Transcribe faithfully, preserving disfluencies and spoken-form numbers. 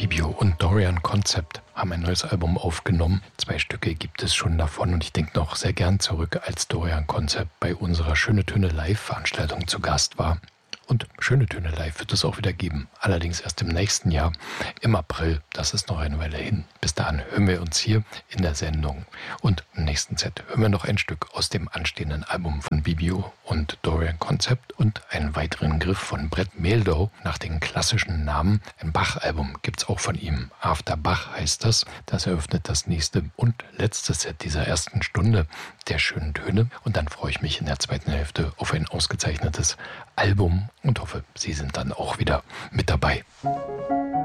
Bibio und Dorian Concept haben ein neues Album aufgenommen. Zwei Stücke gibt es schon davon und ich denke noch sehr gern zurück, als Dorian Concept bei unserer Schöne Töne Live-Veranstaltung zu Gast war. Und Schöne Töne Live wird es auch wieder geben. Allerdings erst im nächsten Jahr, im April. Das ist noch eine Weile hin. Bis dahin hören wir uns hier in der Sendung. Und im nächsten Set hören wir noch ein Stück aus dem anstehenden Album von Bibio und Dorian Concept und einen weiteren Griff von Brett Mehldau nach den klassischen Namen. Ein Bach-Album gibt es auch von ihm. After Bach heißt das. Das eröffnet das nächste und letzte Set dieser ersten Stunde der Schönen Töne. Und dann freue ich mich in der zweiten Hälfte auf ein ausgezeichnetes Album und hoffe, Sie sind dann auch wieder mit dabei.